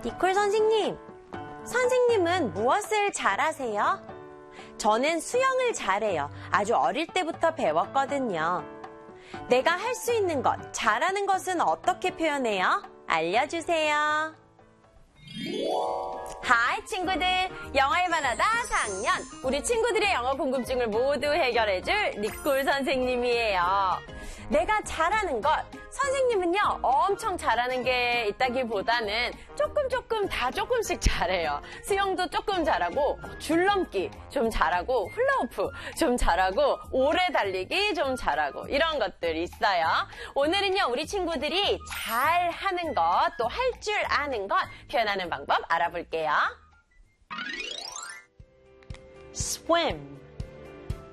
니콜 선생님, 선생님은 무엇을 잘하세요? 저는 수영을 잘해요. 아주 어릴 때부터 배웠거든요. 내가 할 수 있는 것, 잘하는 것은 어떻게 표현해요? 알려주세요. 하이 친구들, 영어의 바나다 4학년 우리 친구들의 영어 궁금증을 모두 해결해줄 니콜 선생님이에요. 내가 잘하는 것, 선생님은요 엄청 잘하는 게 있다기보다는 조금 다 조금씩 잘해요. 수영도 조금 잘하고, 줄넘기 좀 잘하고, 훌라후프 좀 잘하고, 오래 달리기 좀 잘하고, 이런 것들이 있어요. 오늘은요 우리 친구들이 잘하는 것, 또 할 줄 아는 것 표현하는 방법 알아볼게요. swim,